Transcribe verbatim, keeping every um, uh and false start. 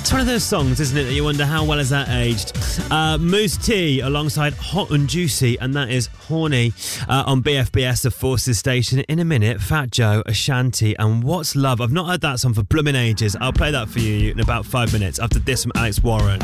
It's one of those songs, isn't it, that you wonder how well has that aged. Uh, Moose T alongside Hot and Juicy, and that is Horny uh, on B F B S, the Forces Station. In a minute, Fat Joe, Ashanti, and What's Love. I've not heard that song for blooming ages. I'll play that for you in about five minutes after this from Alex Warren.